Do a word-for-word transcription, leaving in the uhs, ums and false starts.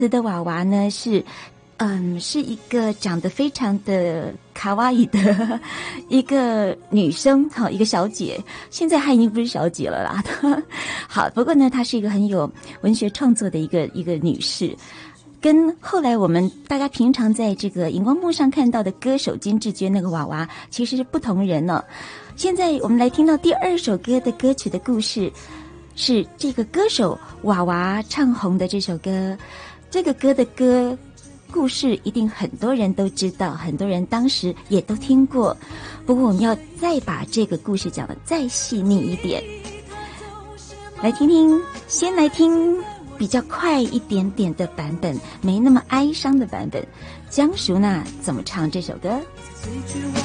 的娃娃呢是嗯，是一个长得非常的卡哇伊的一个女生，好，一个小姐，现在她已经不是小姐了啦。好，不过呢，她是一个很有文学创作的一个一个女士，跟后来我们大家平常在这个荧光幕上看到的歌手金智娟那个娃娃，其实是不同人呢、哦。现在我们来听到第二首歌的歌曲的故事，是这个歌手娃娃唱红的这首歌，这个歌的歌。故事一定很多人都知道，很多人当时也都听过。不过我们要再把这个故事讲得再细腻一点，来听听，先来听比较快一点点的版本，没那么哀伤的版本。江淑娜怎么唱这首歌？